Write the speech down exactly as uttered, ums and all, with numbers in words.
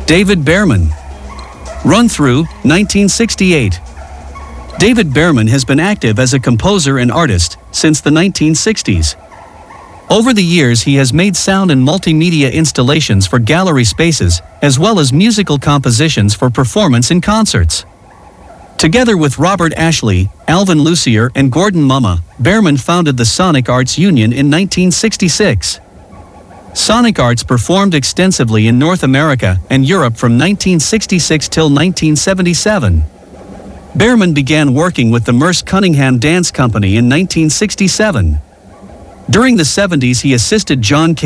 David Behrman. Run through, nineteen sixty-eight. David Behrman has been active as a composer and artist since the nineteen sixties. Over the years he has made sound and multimedia installations for gallery spaces, as well as musical compositions for performance in concerts. Together with Robert Ashley, Alvin Lucier and Gordon Mumma, Behrman founded the Sonic Arts Union in nineteen sixty-six. Sonic Arts performed extensively in North America and Europe from nineteen sixty-six till nineteen seventy-seven. Behrman began working with the Merce Cunningham Dance Company in nineteen sixty-seven. During the seventies he assisted John